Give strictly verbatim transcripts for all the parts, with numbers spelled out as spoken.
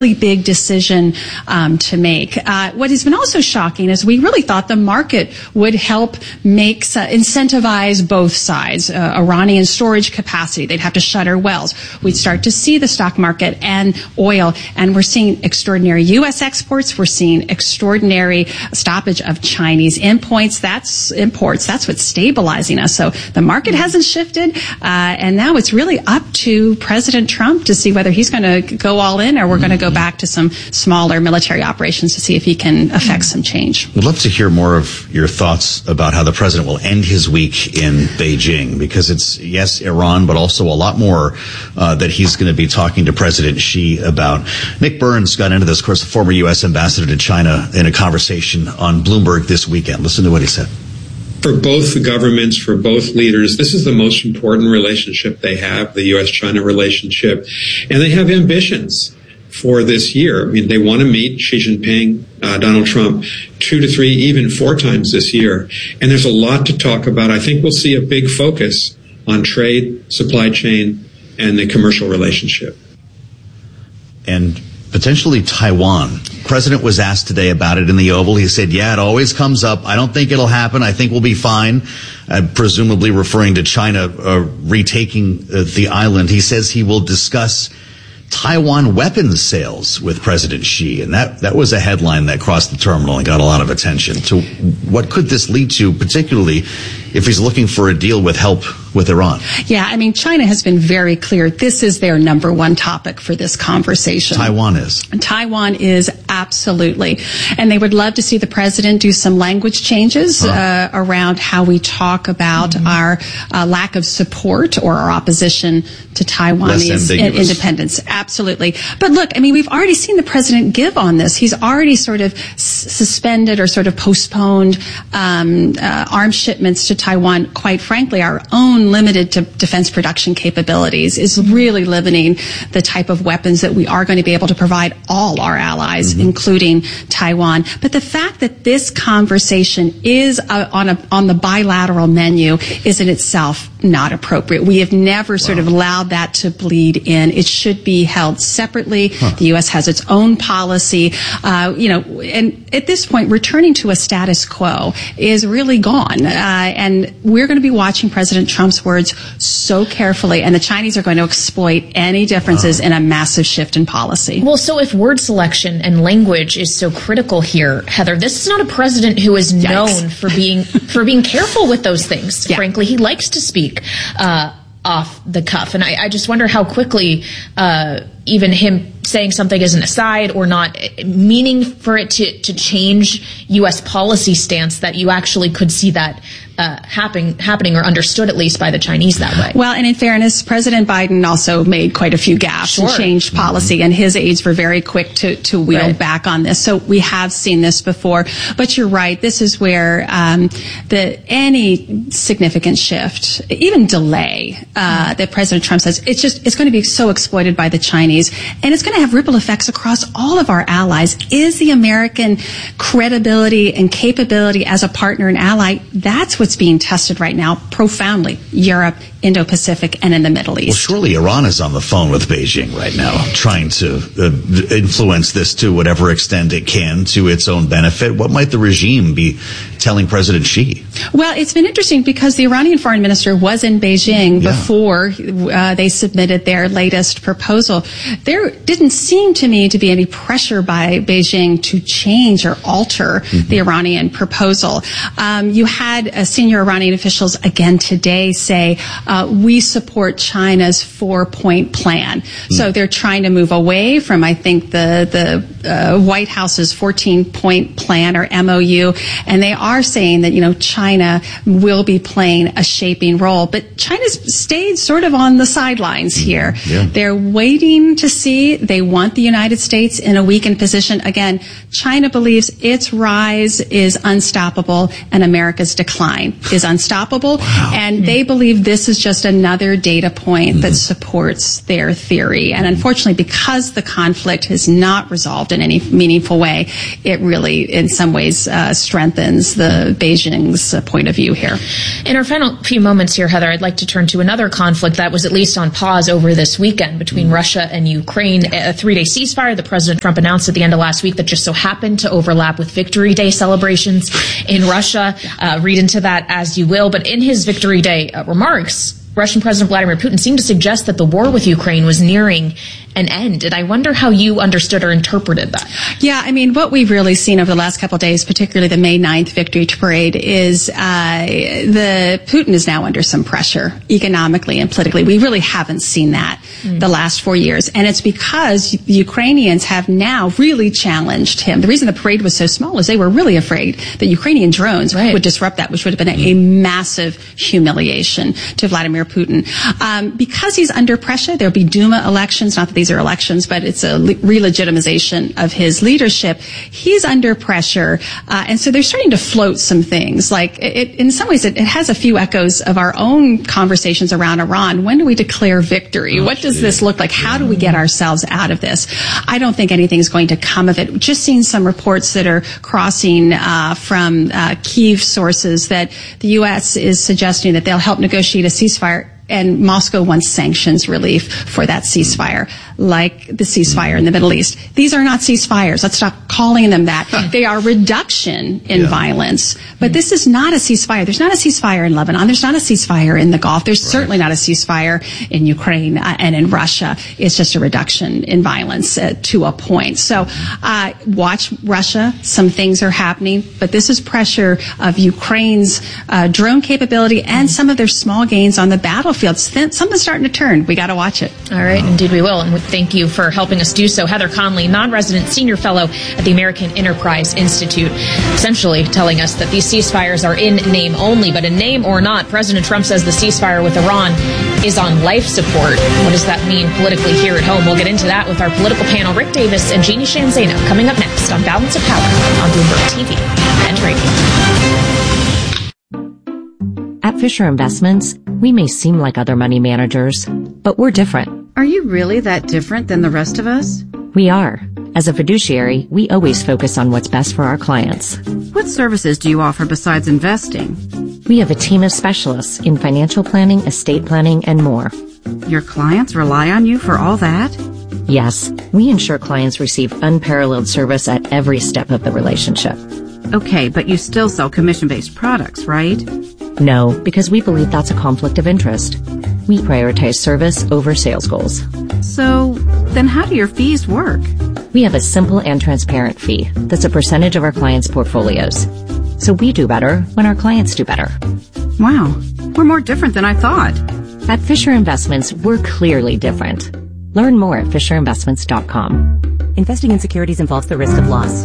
big decision um, to make. Uh, what has been also shocking is we really thought the market would help make uh, incentivize both sides. Uh, Iranian storage capacity, they'd have to shutter wells. We'd start to see the stock market and oil, and we're seeing extraordinary U S exports. We're seeing extraordinary stoppage of Chinese imports. That's imports. That's what's stabilizing us. So the market hasn't shifted, uh, and now it's really up to President Trump to see whether he's going to go all in or we're going to go back to some smaller military operations to see if he can affect some change. We'd love to hear more of your thoughts about how the president will end his week in Beijing, because it's, yes, Iran, but also a lot more uh, that he's going to be talking to President Xi about. Nick Burns got into this, of course, the former U S ambassador to China, in a conversation on Bloomberg this weekend. Listen to what he said. For both the governments, for both leaders, this is the most important relationship they have, the U S China relationship, and they have ambitions for this year. I mean, they want to meet Xi Jinping, uh, Donald Trump, two to three, even four times this year. And there's a lot to talk about. I think we'll see a big focus on trade, supply chain, and the commercial relationship. And potentially Taiwan. The president was asked today about it in the Oval. He said, yeah, it always comes up. I don't think it'll happen. I think we'll be fine. Uh, presumably referring to China uh, retaking uh, the island. He says he will discuss Taiwan weapons sales with President Xi, and that, that was a headline that crossed the terminal and got a lot of attention. So what could this lead to, particularly if he's looking for a deal with help with Iran? Yeah, I mean, China has been very clear. This is their number one topic for this conversation. Taiwan is. Taiwan is, absolutely. And they would love to see the president do some language changes huh. uh, around how we talk about mm-hmm. our uh, lack of support or our opposition to Taiwanese independence. Absolutely. But look, I mean, we've already seen the president give on this. He's already sort of s- suspended or sort of postponed um, uh, arms shipments to Taiwan. Quite frankly, our own limited to defense production capabilities is really limiting the type of weapons that we are going to be able to provide all our allies, mm-hmm. including Taiwan. But the fact that this conversation is uh, on a on the bilateral menu is in itself not appropriate. We have never sort wow. of allowed that to bleed in. It should be held separately. Huh. The U S has its own policy. Uh, you know, and at this point, returning to a status quo is really gone. Uh, and we're going to be watching President Trump's words so carefully, and the Chinese are going to exploit any differences oh. in a massive shift in policy. Well, so if word selection and language is so critical here, Heather, this is not a president who is Yikes. known for being for being careful with those things. Yeah. Frankly, he likes to speak uh off the cuff. And I, I just wonder how quickly uh even him saying something as an aside or not meaning for it to, to change U S policy stance, that you actually could see that uh, happening, happening or understood at least by the Chinese that way. Well, and in fairness, President Biden also made quite a few gaffes sure. and changed policy, mm-hmm. and his aides were very quick to, to wheel right. back on this. So we have seen this before. But you're right. This is where um, the any significant shift, even delay, uh, that President Trump says, it's just it's going to be so exploited by the Chinese, and it's going to have ripple effects across all of our allies. Is the American credibility and capability as a partner and ally, that's what's being tested right now profoundly. Europe, Indo-Pacific, and in the Middle East. Well, surely Iran is on the phone with Beijing right now, trying to uh, influence this to whatever extent it can to its own benefit. What might the regime be telling President Xi? Well, it's been interesting because the Iranian foreign minister was in Beijing yeah. before uh, they submitted their latest proposal. There didn't seem to me to be any pressure by Beijing to change or alter mm-hmm. the Iranian proposal. Um, you had uh, senior Iranian officials again today say, uh, we support China's four-point plan. Mm-hmm. So they're trying to move away from, I think, the, the uh, White House's fourteen-point plan or M O U, and they are saying that, you know, China will be playing a shaping role. But China's stayed sort of on the sidelines here. Yeah. They're waiting to see. They want the United States in a weakened position. Again, China believes its rise is unstoppable and America's decline is unstoppable. Wow. And they believe this is just another data point mm-hmm. that supports their theory. And unfortunately, because the conflict has not resolved in any meaningful way, it really, in some ways, uh, strengthens the Beijing's uh, point of view here. In our final few moments here, Heather, I'd like to turn to another conflict that was at least on pause over this weekend between mm-hmm. Russia and Ukraine. A three-day ceasefire that President Trump announced at the end of last week that just so happened to overlap with Victory Day celebrations in Russia. Uh, read into that as you will. But in his Victory Day uh, remarks, Russian President Vladimir Putin seemed to suggest that the war with Ukraine was nearing an end. And I wonder how you understood or interpreted that. Yeah, I mean, what we've really seen over the last couple of days, particularly the May ninth Victory Parade, is uh, the Putin is now under some pressure economically and politically. We really haven't seen that mm. the last four years. And it's because the Ukrainians have now really challenged him. The reason the parade was so small is they were really afraid that Ukrainian drones right. would disrupt that, which would have been a, a massive humiliation to Vladimir Putin. Um, because he's under pressure, there'll be Duma elections, not that these are elections, but it's a le- re-legitimization of his leadership. He's under pressure, uh, and so they're starting to float some things. Like, it, in some ways, it, it has a few echoes of our own conversations around Iran. When do we declare victory? Oh, what does geez. this look like? How do we get ourselves out of this? I don't think anything's going to come of it. Just seen some reports that are crossing uh, from uh, Kyiv sources that the U S is suggesting that they'll help negotiate a ceasefire, and Moscow wants sanctions relief for that ceasefire, like the ceasefire in the Middle East. These are not ceasefires. Let's stop calling them that. They are reduction in yeah. violence. But this is not a ceasefire. There's not a ceasefire in Lebanon. There's not a ceasefire in the Gulf. There's right. certainly not a ceasefire in Ukraine uh, and in Russia. It's just a reduction in violence uh, to a point. So uh, watch Russia. Some things are happening. But this is pressure of Ukraine's uh, drone capability and some of their small gains on the battlefield. Something's starting to turn. We got to watch it. All right. Indeed we will. And thank you for helping us do so. Heather Conley, non-resident senior fellow at the American Enterprise Institute, essentially telling us that these ceasefires are in name only. But in name or not, President Trump says the ceasefire with Iran is on life support. What does that mean politically here at home? We'll get into that with our political panel, Rick Davis and Jeannie Sheehan Zaino, coming up next on Balance of Power on Bloomberg T V and radio. At Fisher Investments, we may seem like other money managers, but we're different. Are you really that different than the rest of us? We are. As a fiduciary, we always focus on what's best for our clients. What services do you offer besides investing? We have a team of specialists in financial planning, estate planning, and more. Your clients rely on you for all that? Yes. We ensure clients receive unparalleled service at every step of the relationship. Okay, but you still sell commission-based products, right? No, because we believe that's a conflict of interest. We prioritize service over sales goals. So, then how do your fees work? We have a simple and transparent fee that's a percentage of our clients' portfolios. So we do better when our clients do better. Wow, we're more different than I thought. At Fisher Investments, we're clearly different. Learn more at fisher investments dot com. Investing in securities involves the risk of loss.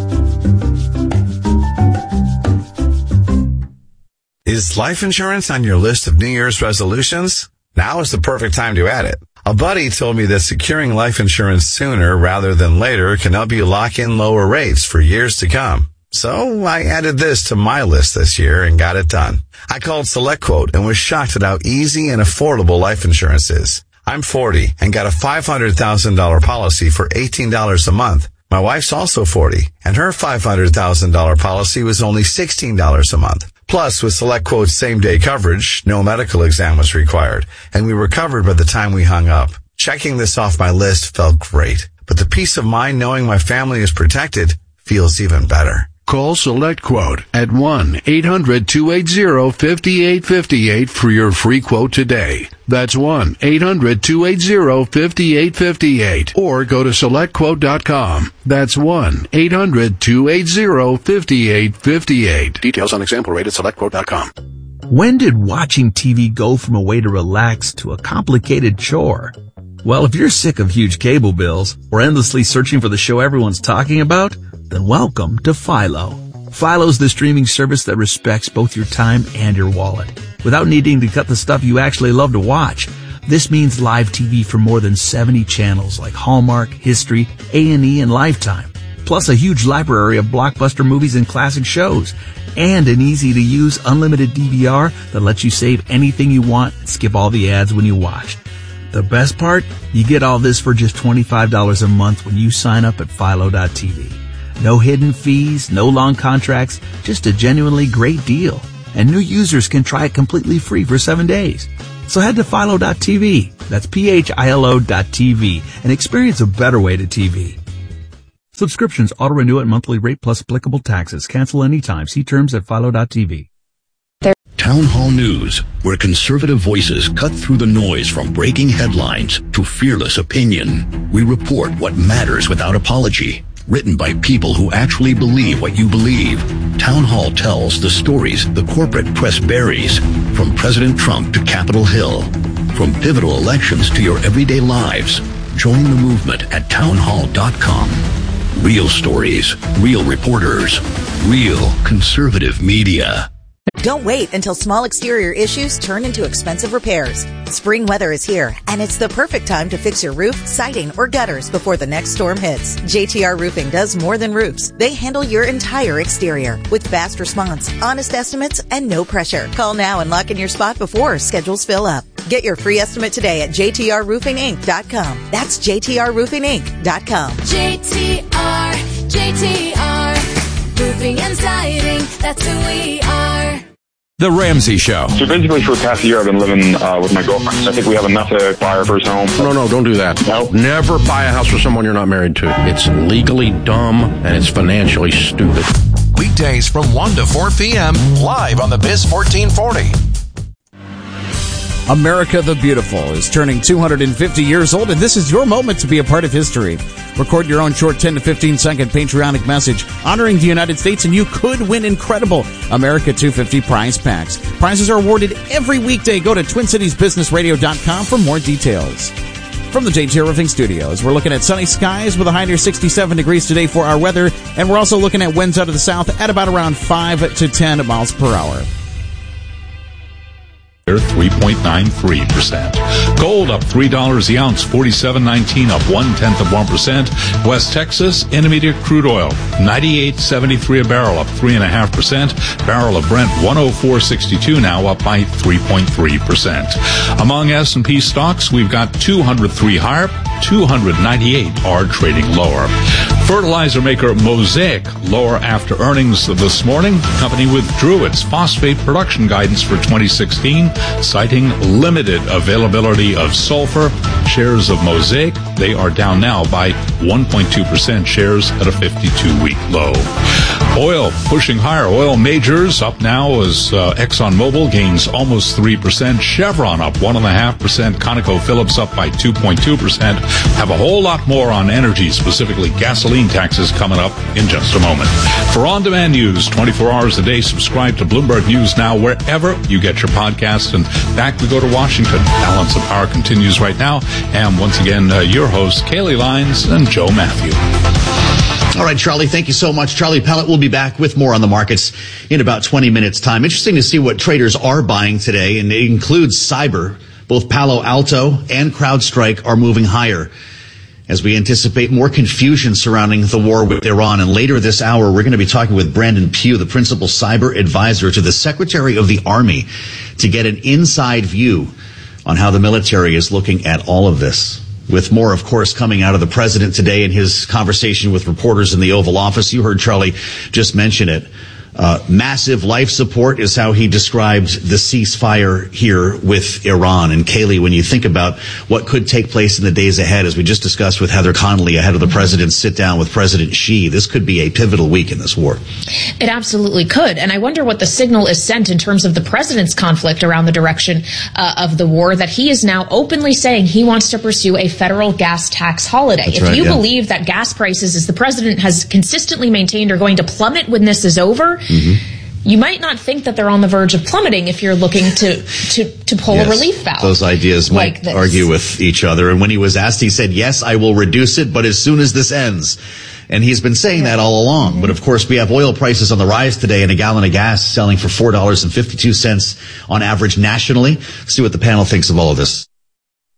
Is life insurance on your list of New Year's resolutions? Now is the perfect time to add it. A buddy told me that securing life insurance sooner rather than later can help you lock in lower rates for years to come. So I added this to my list this year and got it done. I called SelectQuote and was shocked at how easy and affordable life insurance is. I'm forty and got a five hundred thousand dollars policy for eighteen dollars a month. My wife's also forty and her five hundred thousand dollars policy was only sixteen dollars a month. Plus, with SelectQuote's same-day coverage, no medical exam was required, and we were covered by the time we hung up. Checking this off my list felt great, but the peace of mind knowing my family is protected feels even better. Call SelectQuote at one eight hundred two eight zero five eight five eight for your free quote today. That's one eight hundred two eight zero five eight five eight. Or go to select quote dot com. That's one eight hundred two eight zero five eight five eight. Details on example rate at select quote dot com. When did watching T V go from a way to relax to a complicated chore? Well, if you're sick of huge cable bills or endlessly searching for the show everyone's talking about, then welcome to Philo. Philo's the streaming service that respects both your time and your wallet, without needing to cut the stuff you actually love to watch. This means live T V from more than seventy channels like Hallmark, History, A and E, and Lifetime. plus a huge library of blockbuster movies and classic shows, and an easy-to-use unlimited D V R that lets you save anything you want and skip all the ads when you watch. The best part? You get all this for just twenty-five dollars a month when you sign up at Philo dot T V. No hidden fees, no long contracts, just a genuinely great deal. And new users can try it completely free for seven days. So head to Philo dot T V, that's P H I L O dot T V, and experience a better way to T V. Subscriptions auto-renew at monthly rate plus applicable taxes. Cancel anytime. See terms at Philo dot T V. Town Hall News, where conservative voices cut through the noise from breaking headlines to fearless opinion. We report what matters without apology. Written by people who actually believe what you believe. Town Hall tells the stories the corporate press buries, from President Trump to Capitol Hill, from pivotal elections to your everyday lives. Join the movement at town hall dot com. Real stories, real reporters, real conservative media. Don't wait until small exterior issues turn into expensive repairs. Spring weather is here, and it's the perfect time to fix your roof, siding, or gutters before the next storm hits. J T R Roofing does more than roofs. They handle your entire exterior with fast response, honest estimates, and no pressure. Call now and lock in your spot before schedules fill up. Get your free estimate today at J T R roofing inc dot com. That's J T R roofing inc dot com. J T R, J T R, roofing and siding, that's who we are. The Ramsey Show. So basically for the past year I've been living uh, with my girlfriend. I think we have enough to buy our first home. No, no, don't do that. Nope. Never buy a house for someone you're not married to. It's legally dumb and it's financially stupid. Weekdays from one to four p.m. live on the Biz fourteen forty. America the Beautiful is turning two hundred fifty years old, and this is your moment to be a part of history. Record your own short ten to fifteen second patriotic message honoring the United States, and you could win incredible America two fifty prize packs. Prizes are awarded every weekday. Go to twin cities business radio dot com for more details. From the J T R Roofing Studios, we're looking at sunny skies with a high near sixty-seven degrees today for our weather, and we're also looking at winds out of the south at about around five to ten miles per hour. three point nine three percent. Gold up three dollars the ounce, forty-seven nineteen, up one-tenth of one percent. West Texas Intermediate crude oil, ninety-eight seventy-three a barrel, up three point five percent. Barrel of Brent, one oh four sixty-two, now up by three point three percent. Among S and P stocks, we've got two hundred three higher, two hundred ninety-eight are trading lower. Fertilizer maker Mosaic lower after earnings this morning. The company withdrew its phosphate production guidance for twenty sixteen, citing limited availability of sulfur. Shares of Mosaic, they are down now by one point two percent, shares at a fifty-two week low. Oil pushing higher. Oil majors up now as uh, ExxonMobil gains almost three percent. Chevron up one point five percent. ConocoPhillips up by two point two percent. Have a whole lot more on energy, specifically gasoline taxes, coming up in just a moment. For on-demand news, twenty-four hours a day, subscribe to Bloomberg News Now wherever you get your podcasts. And back we go to Washington. Balance of Power continues right now. And once again, uh, your hosts, Kaylee Lyons and Joe Matthew. All right, Charlie, thank you so much. Charlie Pellet will be back with more on the markets in about twenty minutes' time. Interesting to see what traders are buying today, and it includes cyber. Both Palo Alto and CrowdStrike are moving higher as we anticipate more confusion surrounding the war with Iran. And later this hour, we're going to be talking with Brandon Pugh, the principal cyber advisor to the Secretary of the Army, to get an inside view on how the military is looking at all of this. With more, of course, coming out of the president today in his conversation with reporters in the Oval Office. You heard Charlie just mention it. Uh, massive life support is how he described the ceasefire here with Iran. And Kaylee, when you think about what could take place in the days ahead, as we just discussed with Heather Connolly ahead of the president's sit down with President Xi, this could be a pivotal week in this war. It absolutely could. And I wonder what the signal is sent in terms of the president's conflict around the direction uh, of the war, that he is now openly saying he wants to pursue a federal gas tax holiday. That's if right, you yeah. believe that gas prices, as the president has consistently maintained, are going to plummet when this is over, mm-hmm. you might not think that they're on the verge of plummeting if you're looking to to, to pull yes, a relief valve. Those ideas like might this. argue with each other. And when he was asked, he said, yes, I will reduce it, but as soon as this ends. And he's been saying that all along. Mm-hmm. But of course, we have oil prices on the rise today, and a gallon of gas selling for four dollars and fifty-two cents on average nationally. See what the panel thinks of all of this.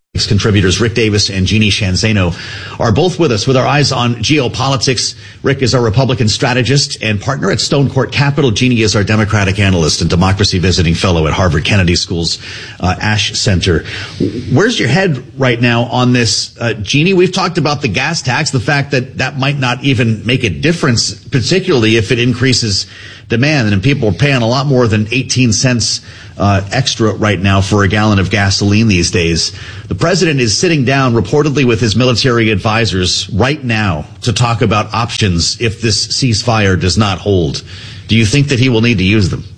Contributors Rick Davis and Jeannie Shanzano are both with us with our eyes on geopolitics. Rick is our Republican strategist and partner at Stone Court Capital. Jeannie is our Democratic analyst and democracy visiting fellow at Harvard Kennedy School's uh, Ash Center. Where's your head right now on this? Uh, Jeannie, we've talked about the gas tax, the fact that that might not even make a difference, particularly if it increases demand. And people are paying a lot more than eighteen cents uh, extra right now for a gallon of gasoline these days. The president is sitting down reportedly with his military advisors right now to talk about options if this ceasefire does not hold. Do you think that he will need to use them?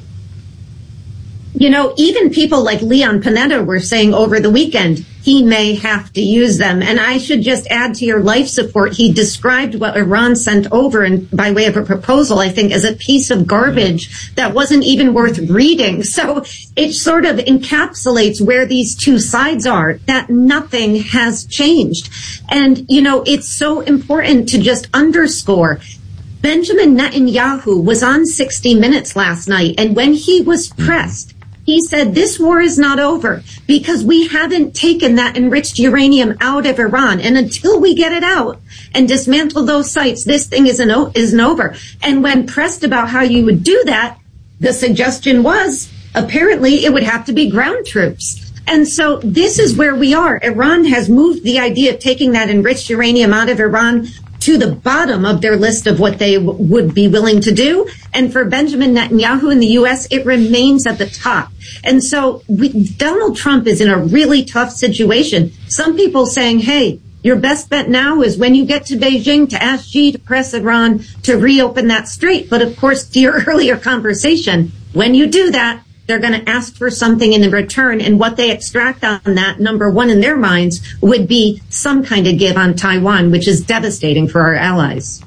You know, even people like Leon Panetta were saying over the weekend he may have to use them. And I should just add to your life support, he described what Iran sent over and by way of a proposal, I think, as a piece of garbage that wasn't even worth reading. So it sort of encapsulates where these two sides are, that nothing has changed. And, you know, it's so important to just underscore Benjamin Netanyahu was on sixty minutes last night, and when he was pressed, he said this war is not over because we haven't taken that enriched uranium out of Iran. And until we get it out and dismantle those sites, this thing isn't, isn't over. And when pressed about how you would do that, the suggestion was apparently it would have to be ground troops. And so this is where we are. Iran has moved the idea of taking that enriched uranium out of Iran to the bottom of their list of what they w- would be willing to do. And for Benjamin Netanyahu in the U S, it remains at the top. And so we, Donald Trump is in a really tough situation. Some people saying, hey, your best bet now is when you get to Beijing to ask Xi to press Iran to reopen that strait. But of course, to your earlier conversation, when you do that, they're going to ask for something in return, and what they extract on that, number one in their minds, would be some kind of give on Taiwan, which is devastating for our allies.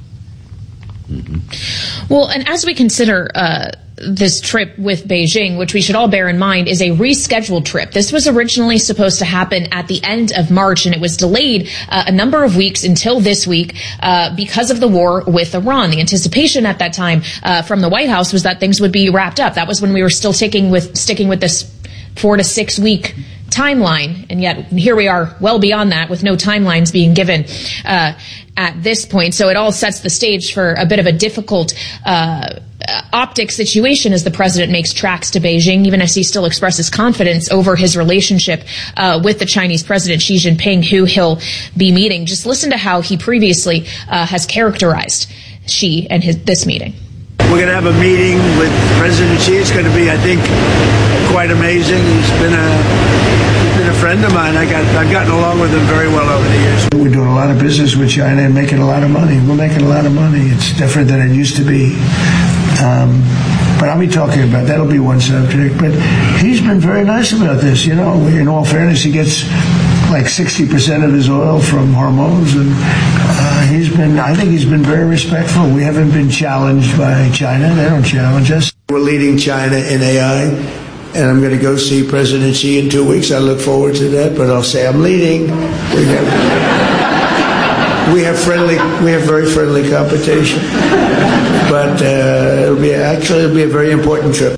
Mm-hmm. Well, and as we consider uh, this trip with Beijing, which we should all bear in mind is a rescheduled trip. This was originally supposed to happen at the end of March, and it was delayed uh, a number of weeks until this week uh, because of the war with Iran. The anticipation at that time uh, from the White House was that things would be wrapped up. That was when we were still sticking with sticking with this four to six week timeline, and yet here we are well beyond that with no timelines being given uh, at this point. So it all sets the stage for a bit of a difficult uh, optic situation as the president makes tracks to Beijing, even as he still expresses confidence over his relationship uh, with the Chinese president Xi Jinping, who he'll be meeting. Just listen to how he previously uh, has characterized Xi and his, this meeting. We're going to have a meeting with President Xi. It's going to be, I think, quite amazing. He's been a he's been a friend of mine. I got I've gotten along with him very well over the years. We're doing a lot of business with China and making a lot of money. We're making a lot of money. It's different than it used to be. Um, but I'll be talking about that'll be one subject. But he's been very nice about this. You know, in all fairness, he gets like sixty percent of his oil from Hormuz, and uh, he's been, I think he's been very respectful. We haven't been challenged by China. They don't challenge us. We're leading China in A I, and I'm going to go see President Xi in two weeks. I look forward to that, but I'll say I'm leading. We have, we have friendly, we have very friendly competition, but uh, it'll be actually it'll be a very important trip.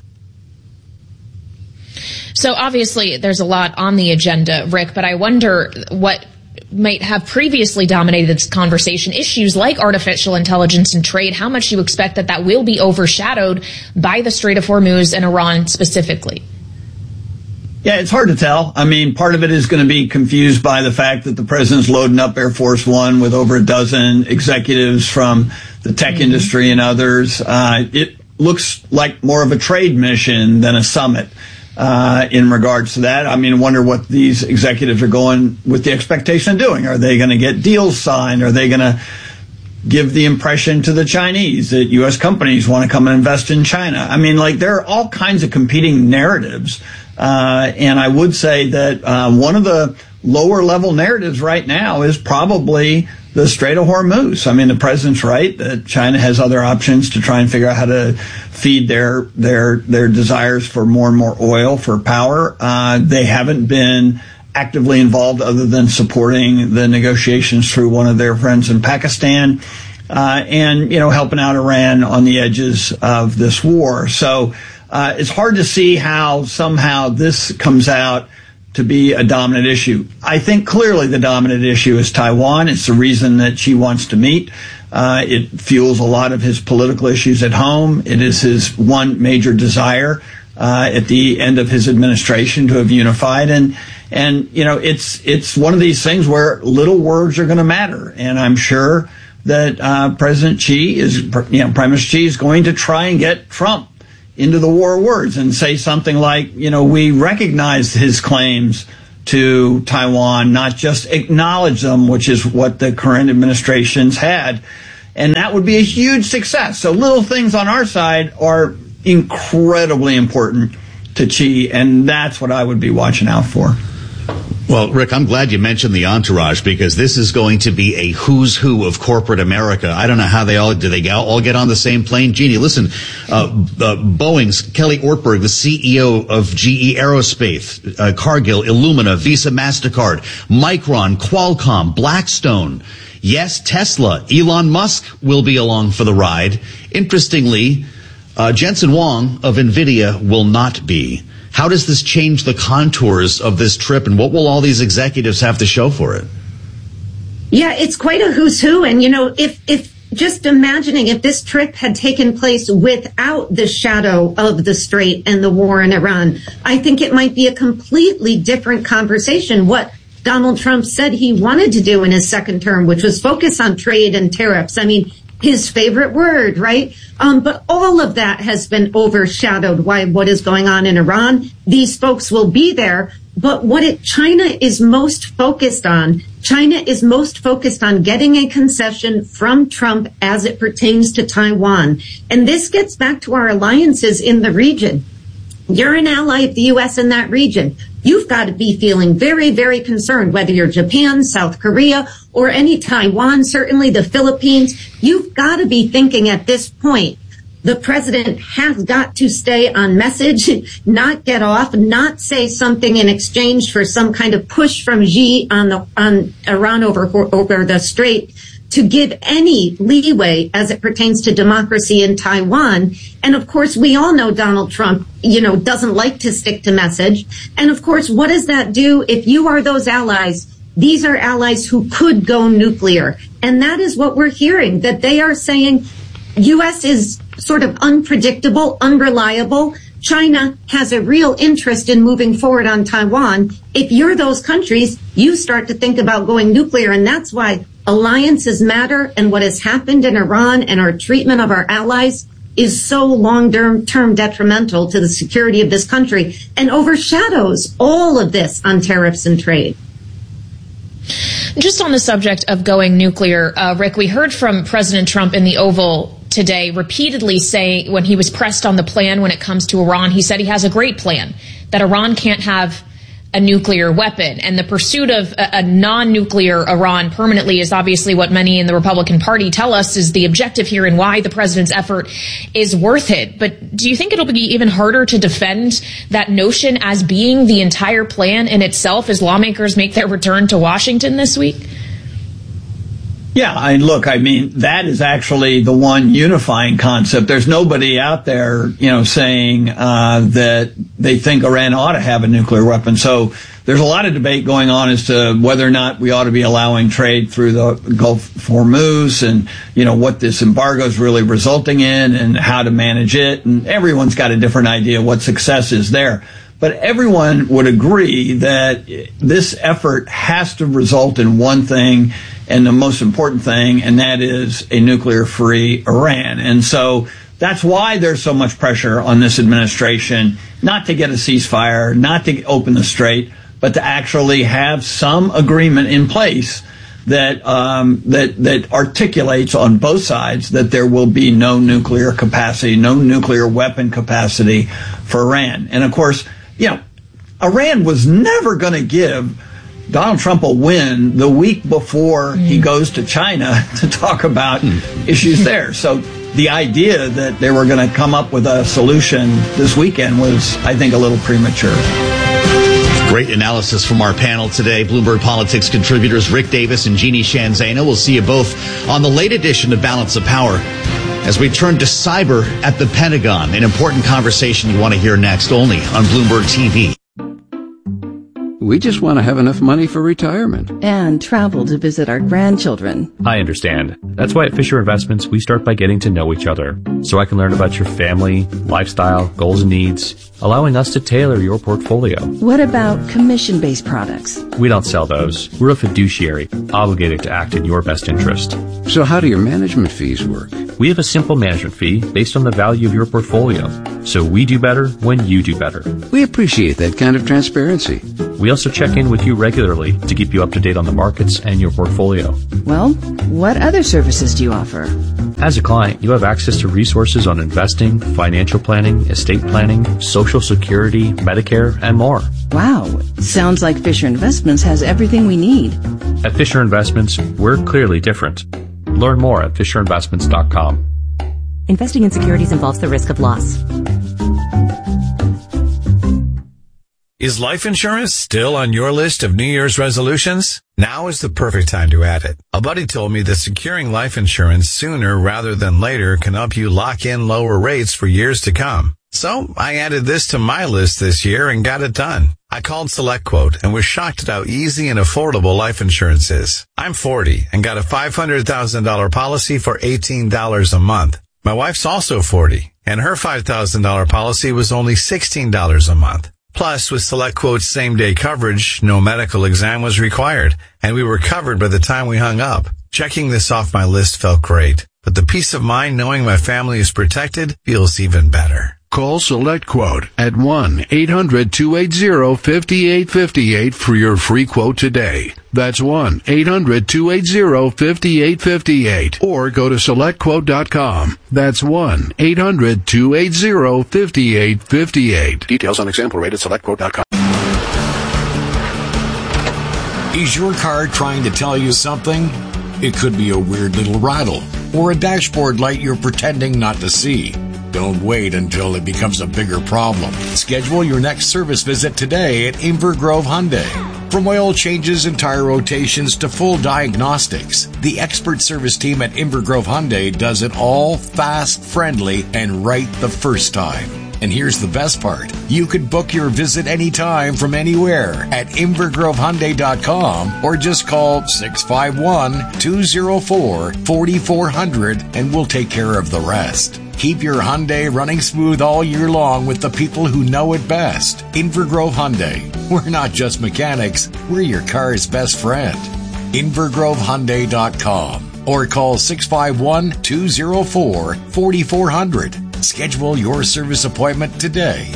So obviously there's a lot on the agenda, Rick, but I wonder what might have previously dominated this conversation. Issues like artificial intelligence and trade, how much you expect that that will be overshadowed by the Strait of Hormuz and Iran specifically? Yeah, it's hard to tell. I mean, part of it is going to be confused by the fact that the president's loading up Air Force One with over a dozen executives from the tech mm-hmm. industry and others. Uh, it looks like more of a trade mission than a summit. Uh, in regards to that, I mean, I wonder what these executives are going with the expectation of doing. Are they going to get deals signed? Are they going to give the impression to the Chinese that U S companies want to come and invest in China? I mean, like, there are all kinds of competing narratives. Uh, and I would say that uh, one of the lower level narratives right now is probably the Strait of Hormuz. I mean, the president's right that China has other options to try and figure out how to feed their their their desires for more and more oil for power. Uh, they haven't been actively involved other than supporting the negotiations through one of their friends in Pakistan, uh, and, you know, helping out Iran on the edges of this war. So uh, it's hard to see how somehow this comes out to be a dominant issue. I think clearly the dominant issue is Taiwan. It's the reason that Xi wants to meet. Uh, it fuels a lot of his political issues at home. It is his one major desire uh, at the end of his administration to have unified. And, and you know, it's it's one of these things where little words are going to matter. And I'm sure that uh, President Xi is, you know, Prime Minister Xi is going to try and get Trump into the war of words and say something like, you know, we recognize his claims to Taiwan, not just acknowledge them, which is what the current administration's had. And that would be a huge success. So little things on our side are incredibly important to Xi, and that's what I would be watching out for. Well, Rick, I'm glad you mentioned the entourage, because this is going to be a who's who of corporate America. I don't know how they all, do they all get on the same plane? Jeannie, listen, uh, uh Boeing's Kelly Ortberg, the C E O of G E Aerospace, uh, Cargill, Illumina, Visa, MasterCard, Micron, Qualcomm, Blackstone. Yes, Tesla, Elon Musk will be along for the ride. Interestingly, uh, Jensen Huang of NVIDIA will not be. How does this change the contours of this trip, and what will all these executives have to show for it? Yeah, it's quite a who's who. And, you know, if, if just imagining if this trip had taken place without the shadow of the Strait and the war in Iran, I think it might be a completely different conversation. What Donald Trump said he wanted to do in his second term, which was focus on trade and tariffs. I mean, his favorite word, right? Um, but all of that has been overshadowed by what is going on in Iran. These folks will be there. But what it, China is most focused on, China is most focused on getting a concession from Trump as it pertains to Taiwan. And this gets back to our alliances in the region. You're an ally of the U S in that region. You've got to be feeling very, very concerned, whether you're Japan, South Korea, or any Taiwan, certainly the Philippines. You've got to be thinking at this point, the president has got to stay on message, not get off, not say something in exchange for some kind of push from Xi on the on Iran over over the Strait to give any leeway as it pertains to democracy in Taiwan. And of course, we all know Donald Trump, you know, doesn't like to stick to message. And of course, what does that do if you are those allies? These are allies who could go nuclear. And that is what we're hearing, that they are saying U S is sort of unpredictable, unreliable. China has a real interest in moving forward on Taiwan. If you're those countries, you start to think about going nuclear. And that's why alliances matter, and what has happened in Iran and our treatment of our allies is so long-term detrimental to the security of this country and overshadows all of this on tariffs and trade. Just on the subject of going nuclear, uh, Rick, we heard from President Trump in the Oval today repeatedly say, when he was pressed on the plan when it comes to Iran, he said he has a great plan, that Iran can't have a nuclear weapon. And the pursuit of a, a non-nuclear Iran permanently is obviously what many in the Republican Party tell us is the objective here and why the president's effort is worth it. But do you think it'll be even harder to defend that notion as being the entire plan in itself as lawmakers make their return to Washington this week? Yeah, I look, I mean, that is actually the one unifying concept. There's nobody out there, you know, saying uh, that they think Iran ought to have a nuclear weapon. So there's a lot of debate going on as to whether or not we ought to be allowing trade through the Gulf of Hormuz, and, you know, what this embargo is really resulting in and how to manage it. And everyone's got a different idea what success is there. But everyone would agree that this effort has to result in one thing, and the most important thing, and that is a nuclear-free Iran. And so that's why there's so much pressure on this administration not to get a ceasefire, not to open the Strait, but to actually have some agreement in place that um, that that articulates on both sides that there will be no nuclear capacity, no nuclear weapon capacity for Iran. And of course, you know, Iran was never going to give Donald Trump a win the week before mm. he goes to China to talk about mm. issues there. So the idea that they were going to come up with a solution this weekend was, I think, a little premature. Great analysis from our panel today. Bloomberg Politics contributors Rick Davis and Jeannie Sheehan Zaino. We'll see you both on the late edition of Balance of Power as we turn to cyber at the Pentagon, an important conversation you want to hear next, only on Bloomberg T V. We just want to have enough money for retirement. And travel to visit our grandchildren. I understand. That's why at Fisher Investments, we start by getting to know each other, so I can learn about your family, lifestyle, goals and needs, allowing us to tailor your portfolio. What about commission-based products? We don't sell those. We're a fiduciary, obligated to act in your best interest. So how do your management fees work? We have a simple management fee based on the value of your portfolio. So we do better when you do better. We appreciate that kind of transparency. We also check in with you regularly to keep you up to date on the markets and your portfolio. Well, what other services do you offer? As a client, you have access to resources on investing, financial planning, estate planning, Social Security, Medicare, and more. Wow, sounds like Fisher Investments has everything we need. At Fisher Investments, we're clearly different. Learn more at fisher investments dot com. Investing in securities involves the risk of loss. Is life insurance still on your list of New Year's resolutions? Now is the perfect time to add it. A buddy told me that securing life insurance sooner rather than later can help you lock in lower rates for years to come. So I added this to my list this year and got it done. I called SelectQuote and was shocked at how easy and affordable life insurance is. I'm forty and got a five hundred thousand dollars policy for eighteen dollars a month. My wife's also forty and her five thousand dollars policy was only sixteen dollars a month. Plus, with SelectQuote's same-day coverage, no medical exam was required, and we were covered by the time we hung up. Checking this off my list felt great, but the peace of mind knowing my family is protected feels even better. Call SelectQuote at one eight hundred two eight zero five eight five eight for your free quote today. That's one eight hundred two eight zero five eight five eight. Or go to select quote dot com. That's one eight hundred two eight zero five eight five eight. Details on example rate at select quote dot com. Is your car trying to tell you something? It could be a weird little rattle or a dashboard light you're pretending not to see. Don't wait until it becomes a bigger problem. Schedule your next service visit today at Inver Grove Hyundai. From oil changes and tire rotations to full diagnostics, the expert service team at Inver Grove Hyundai does it all fast, friendly, and right the first time. And here's the best part. You could book your visit anytime from anywhere at inver grove hyundai dot com or just call six five one, two zero four, four four zero zero and we'll take care of the rest. Keep your Hyundai running smooth all year long with the people who know it best. Inver Grove Hyundai. We're not just mechanics, we're your car's best friend. inver grove hyundai dot com or call six five one, two zero four, four four zero zero. Schedule your service appointment today.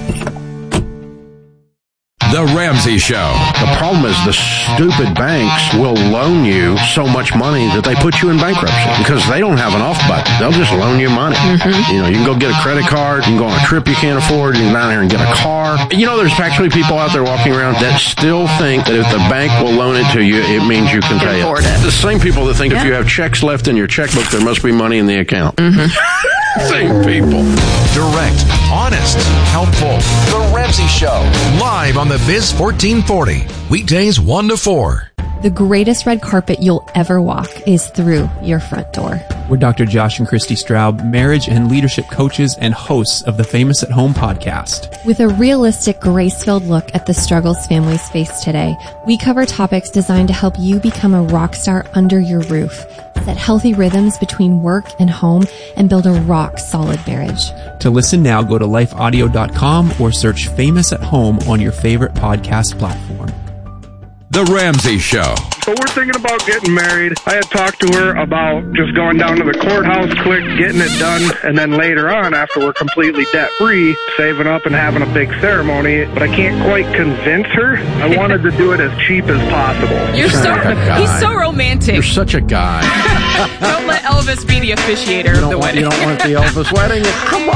The Ramsey Show. The problem is the stupid banks will loan you so much money that they put you in bankruptcy because they don't have enough, but they'll just loan you money. Mm-hmm. You know, you can go get a credit card, you can go on a trip you can't afford, you can go down there and get a car. You know, there's actually people out there walking around that still think that if the bank will loan it to you, it means you can pay it. it. The same people that think yeah. if you have checks left in your checkbook, there must be money in the account. Mm-hmm. Same people. Direct, honest, helpful. The Ramsey Show. Live on the Biz fourteen forty. Weekdays one to four. The greatest red carpet you'll ever walk is through your front door. We're Doctor Josh and Christy Straub, marriage and leadership coaches and hosts of the Famous at Home podcast. With a realistic, grace-filled look at the struggles families face today, we cover topics designed to help you become a rock star under your roof, set healthy rhythms between work and home, and build a rock-solid marriage. To listen now, go to life audio dot com or search Famous at Home on your favorite podcast platform. The Ramsey Show. So we're thinking about getting married. I had talked to her about just going down to the courthouse quick, getting it done, and then later on, after we're completely debt-free, saving up and having a big ceremony. But I can't quite convince her. I wanted to do it as cheap as possible. You're so, he's so romantic. You're such a guy. Don't let Elvis be the officiator of the want, wedding. You don't want the Elvis wedding? Come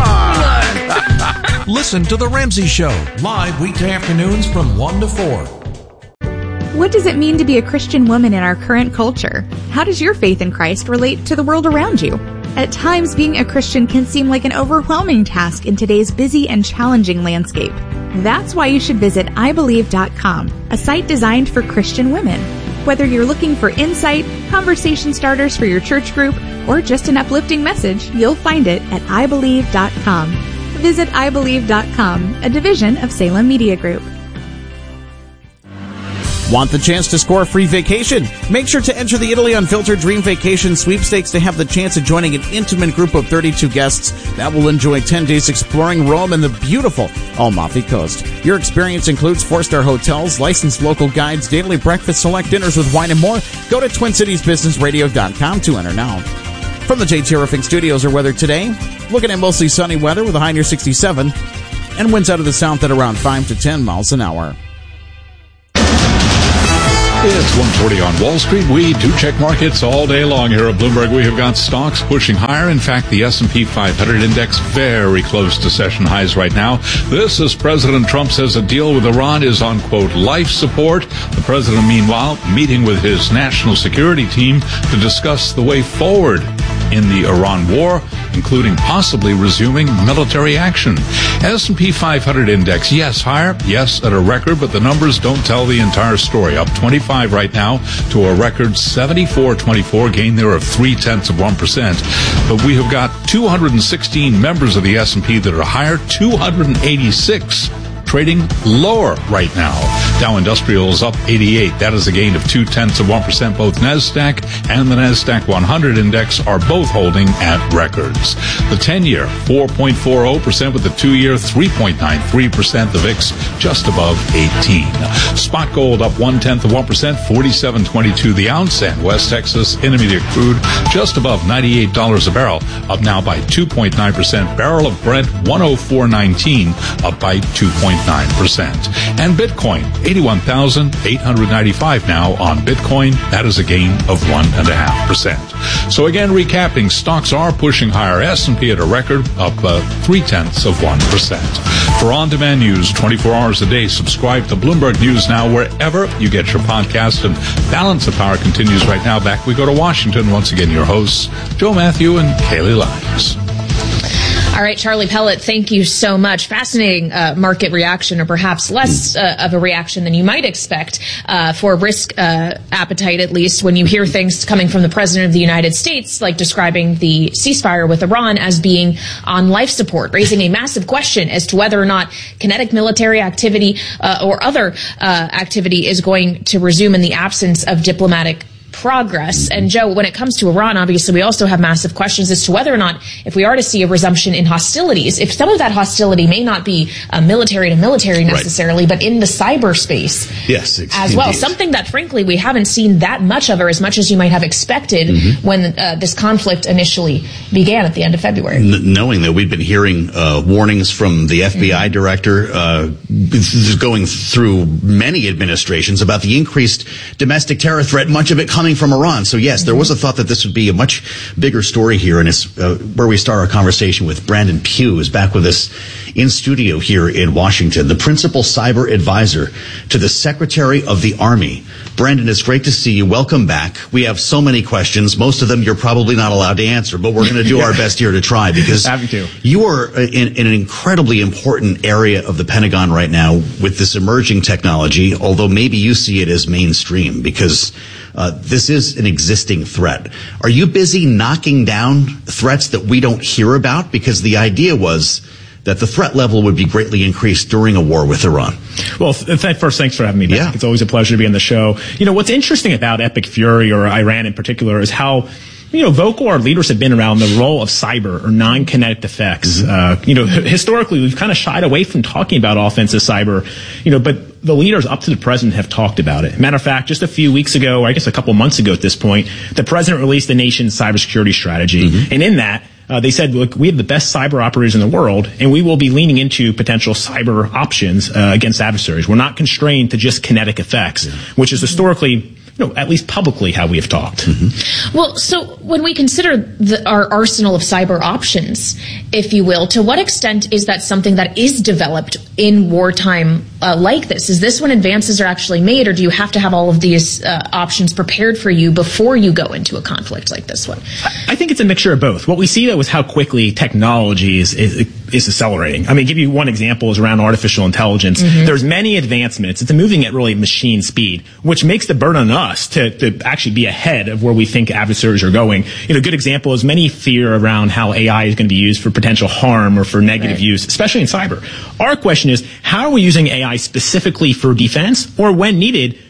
on. Listen to The Ramsey Show, live weekday afternoons from one to four. What does it mean to be a Christian woman in our current culture? How does your faith in Christ relate to the world around you? At times, being a Christian can seem like an overwhelming task in today's busy and challenging landscape. That's why you should visit i believe dot com, a site designed for Christian women. Whether you're looking for insight, conversation starters for your church group, or just an uplifting message, you'll find it at i believe dot com. Visit i believe dot com, a division of Salem Media Group. Want the chance to score a free vacation? Make sure to enter the Italy Unfiltered Dream Vacation Sweepstakes to have the chance of joining an intimate group of thirty-two guests that will enjoy ten days exploring Rome and the beautiful Amalfi Coast. Your experience includes four-star hotels, licensed local guides, daily breakfast, select dinners with wine, and more. Go to twin cities business radio dot com to enter now. From the J T Roofing Studios, our weather today, looking at mostly sunny weather with a high near sixty-seven, and winds out of the south at around five to ten miles an hour. It's one forty on Wall Street. We do check markets all day long here at Bloomberg. We have got stocks pushing higher. In fact, the S and P five hundred index very close to session highs right now. This as President Trump says a deal with Iran is on, quote, life support. The president, meanwhile, meeting with his national security team to discuss the way forward in the Iran war, including possibly resuming military action. S and P five hundred index, yes, higher, yes, at a record, but the numbers don't tell the entire story. Up twenty-five right now to a record seventy-four twenty-four, gain there of three-tenths of one percent. But we have got two hundred sixteen members of the S and P that are higher, two hundred eighty-six trading lower right now. Dow Industrial is up eighty-eight. That is a gain of two-tenths of one percent. Both NASDAQ and the NASDAQ one hundred index are both holding at records. The ten-year, four point four zero percent, with the two-year, three point nine three percent. The V I X just above eighteen. Spot gold up one-tenth of one percent, forty-seven twenty-two the ounce. And West Texas Intermediate crude just above ninety-eight dollars a barrel, up now by two point nine percent. Barrel of Brent, one oh four nineteen, up by two point nine percent. And Bitcoin, eighty-one thousand eight hundred ninety-five now on Bitcoin. That is a gain of one point five percent. So again, recapping, stocks are pushing higher. S and P at a record, up uh, three-tenths of one percent. For on-demand news twenty-four hours a day, subscribe to Bloomberg News Now wherever you get your podcast. And Balance of Power continues right now. Back we go to Washington. Once again, your hosts, Joe Matthew and Kaylee Lyons. All right, Charlie Pellet, thank you so much. Fascinating uh, market reaction, or perhaps less uh, of a reaction than you might expect uh, for risk uh, appetite, at least, when you hear things coming from the President of the United States, like describing the ceasefire with Iran as being on life support, raising a massive question as to whether or not kinetic military activity uh, or other uh, activity is going to resume in the absence of diplomatic progress. And Joe, when it comes to Iran, obviously we also have massive questions as to whether or not, if we are to see a resumption in hostilities, if some of that hostility may not be uh, military to military necessarily, right, but in the cyberspace yes, as well. Indeed. Something that frankly we haven't seen that much of, or as much as you might have expected mm-hmm. when uh, this conflict initially began at the end of February. N- knowing that we've been hearing uh, warnings from the F B I mm-hmm. director uh, going through many administrations about the increased domestic terror threat, much of it coming from Iran. So yes, there was a thought that this would be a much bigger story here, and it's uh, where we start our conversation with Brandon Pugh, who's back with us in studio here in Washington, the principal cyber advisor to the Secretary of the Army. Brandon, it's great to see you. Welcome back. We have so many questions. Most of them you're probably not allowed to answer, but we're going to do our best here to try, because you are in, in an incredibly important area of the Pentagon right now with this emerging technology, although maybe you see it as mainstream, because Uh, this is an existing threat. Are you busy knocking down threats that we don't hear about? Because the idea was that the threat level would be greatly increased during a war with Iran. Well, th- first, thanks for having me back. Yeah. It's always a pleasure to be on the show. You know, what's interesting about Epic Fury, or Iran in particular, is how, you know, vocal our leaders have been around the role of cyber or non-kinetic effects. Mm-hmm. Uh, you know, historically, we've kind of shied away from talking about offensive cyber, you know, but the leaders up to the president have talked about it. Matter of fact, just a few weeks ago, or I guess a couple months ago at this point, the president released the nation's cybersecurity strategy. Mm-hmm. And in that, uh, they said, look, we have the best cyber operators in the world, and we will be leaning into potential cyber options uh, against adversaries. We're not constrained to just kinetic effects, yeah. which is historically, you know, at least publicly how we have talked. Mm-hmm. Well, so when we consider the, our arsenal of cyber options, if you will, to what extent is that something that is developed in wartime uh, like this? Is this when advances are actually made, or do you have to have all of these uh, options prepared for you before you go into a conflict like this one? I think it's a mixture of both. What we see, though, is how quickly technology is, is, is accelerating. I mean, give you one example is around artificial intelligence. Mm-hmm. There's many advancements. It's moving at really machine speed, which makes the burden on us To, to actually be ahead of where we think adversaries are going. You know, a good example is many fear around how A I is going to be used for potential harm or for negative right. use, especially in cyber. Our question is, how are we using A I specifically for defense, or when needed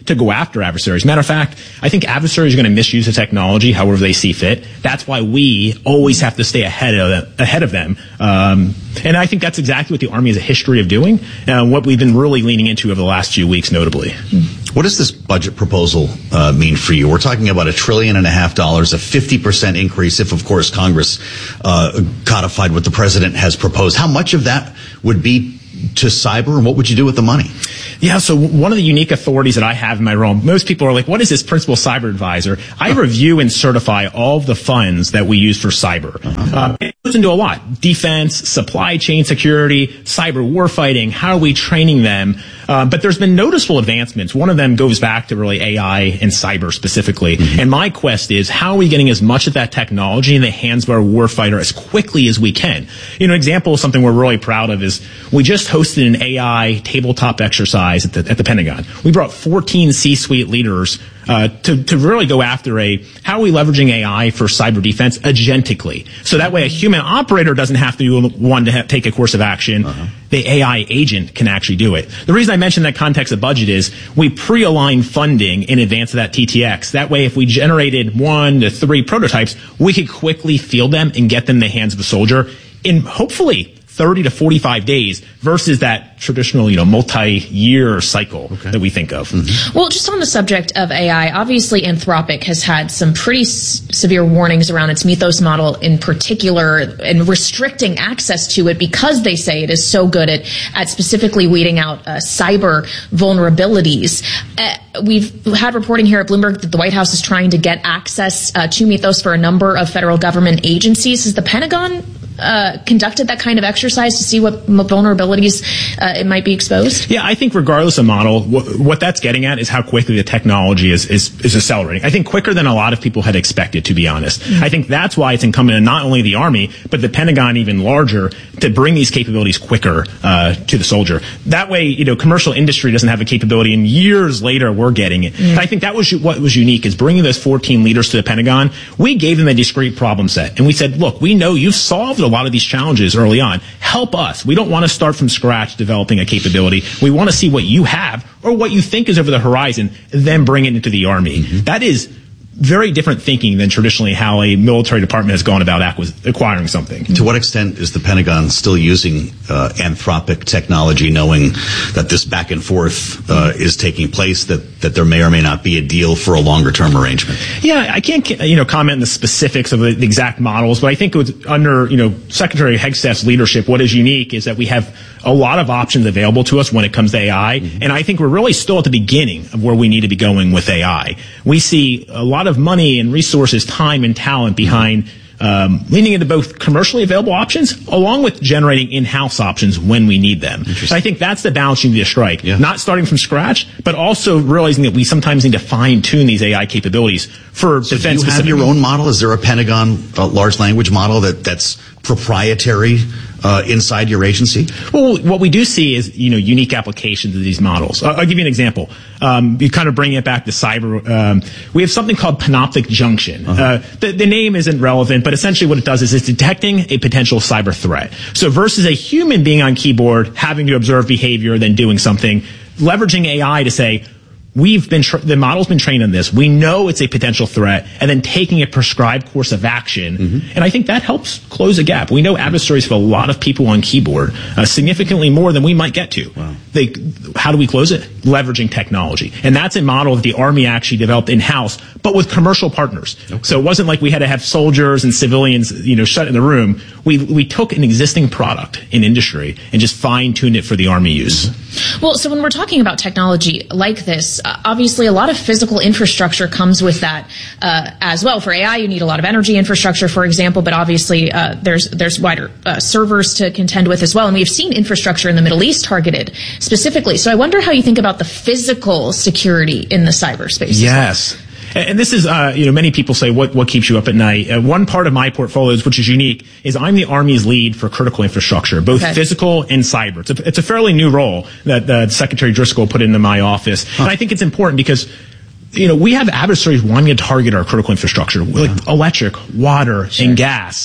to go after adversaries. Matter of fact, I think adversaries are going to misuse the technology however they see fit. That's why we always have to stay ahead of them. Ahead of them. Um, and I think that's exactly what the Army has a history of doing, and what we've been really leaning into over the last few weeks, notably. What does this budget proposal uh, mean for you? We're talking about a trillion and a half dollars, a fifty percent increase if, of course, Congress uh, codified what the president has proposed. How much of that would be to cyber, and what would you do with the money? Yeah, so one of the unique authorities that I have in my role, most people are like, what is this principal cyber advisor? I review and certify all of the funds that we use for cyber. Uh-huh. Uh, it goes into a lot. Defense, supply chain security, cyber warfighting, how are we training them? Uh, but there's been noticeable advancements. One of them goes back to really A I and cyber specifically. Mm-hmm. And my quest is, how are we getting as much of that technology in the hands of our warfighter as quickly as we can? You know, an example of something we're really proud of is we just hosted an A I tabletop exercise at the, at the Pentagon. We brought fourteen C-suite leaders uh, to, to really go after a, how are we leveraging A I for cyber defense agentically? So that way a human operator doesn't have to do one to have, take a course of action. Uh-huh. The A I agent can actually do it. The reason I mention that context of budget is we pre-align funding in advance of that T T X. That way, if we generated one to three prototypes, we could quickly field them and get them in the hands of a soldier in hopefully thirty to forty-five days versus that traditional, you know, multi-year cycle okay. that we think of. Mm-hmm. Well, just on the subject of A I, obviously Anthropic has had some pretty s- severe warnings around its Mythos model in particular, and restricting access to it because they say it is so good at, at specifically weeding out uh, cyber vulnerabilities. Uh, we've had reporting here at Bloomberg that the White House is trying to get access uh, to Mythos for a number of federal government agencies. Has the Pentagon Uh, conducted that kind of exercise to see what vulnerabilities uh, it might be exposed? Yeah, I think regardless of model, wh- what that's getting at is how quickly the technology is, is, is accelerating. I think quicker than a lot of people had expected, to be honest. Mm-hmm. I think that's why it's incumbent on not only the Army, but the Pentagon even larger to bring these capabilities quicker uh, to the soldier. That way, you know, commercial industry doesn't have the capability, and years later we're getting it. Mm-hmm. And I think that was what was unique, is bringing those fourteen leaders to the Pentagon. We gave them a discrete problem set, and we said, look, we know you've solved a lot of these challenges early on. Help us. We don't want to start from scratch developing a capability. We want to see what you have or what you think is over the horizon, then bring it into the Army. Mm-hmm. That is very different thinking than traditionally how a military department has gone about acquis- acquiring something. To what extent is the Pentagon still using uh, Anthropic technology, knowing that this back and forth uh, is taking place, that, that there may or may not be a deal for a longer term arrangement? Yeah, I can't, you know, comment on the specifics of the, the exact models, but I think it was under, you know, Secretary Hegseth's leadership, what is unique is that we have a lot of options available to us when it comes to A I, mm-hmm. and I think we're really still at the beginning of where we need to be going with A I. We see a lot of money and resources, time and talent behind um, leaning into both commercially available options along with generating in-house options when we need them. So I think that's the balance you need to strike. Yeah. Not starting from scratch, but also realizing that we sometimes need to fine-tune these A I capabilities for so defense. Do you have your own model? Is there a Pentagon uh, large language model that, that's proprietary uh, inside your agency? Well, what we do see is, you know, unique applications of these models. I'll, I'll give you an example. Um, you kind of bring it back to cyber. Um, we have something called Panoptic Junction. Uh-huh. Uh, the, the name isn't relevant, but essentially what it does is it's detecting a potential cyber threat. So versus a human being on keyboard having to observe behavior, then doing something, leveraging A I to say, we've been, tra- the model's been trained on this. We know it's a potential threat, and then taking a prescribed course of action. Mm-hmm. And I think that helps close a gap. We know adversaries have a lot of people on keyboard, uh, significantly more than we might get to. Wow. They, how do we close it? Leveraging technology. And that's a model that the Army actually developed in-house, but with commercial partners. Okay. So it wasn't like we had to have soldiers and civilians, you know, shut in the room. We, we took an existing product in industry and just fine-tuned it for the Army use. Mm-hmm. Well, so when we're talking about technology like this, uh, obviously a lot of physical infrastructure comes with that uh, as well. For A I, you need a lot of energy infrastructure, for example, but obviously uh, there's there's wider uh, servers to contend with as well. And we've seen infrastructure in the Middle East targeted specifically. So I wonder how you think about the physical security in the cyberspace. Yes. And this is, uh, you know, many people say, what, what keeps you up at night? Uh, one part of my portfolios, which is unique, is I'm the Army's lead for critical infrastructure, both okay. physical and cyber. It's a, it's a fairly new role that uh, Secretary Driscoll put into my office. Huh. And I think it's important because, you know, we have adversaries wanting to target our critical infrastructure, like yeah. electric, water, sure. and gas.